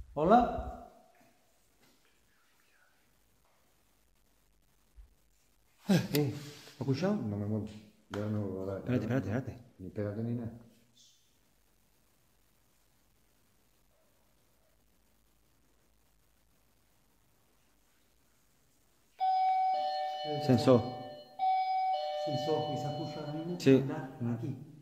Hola. ¿Has escuchado? No me muevo. Ya no me muevo. Espérate. Ni espérate ni nada. Sensor. Sensor, y se escucha ahora mismo Sí. andar aquí.